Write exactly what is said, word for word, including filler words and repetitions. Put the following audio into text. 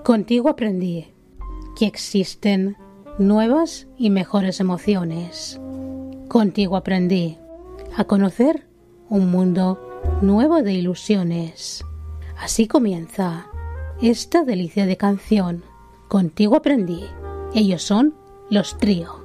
Contigo aprendí que existen nuevas y mejores emociones. Contigo aprendí a conocer un mundo nuevo de ilusiones. Así comienza esta delicia de canción. Contigo aprendí. Ellos son Los Trío.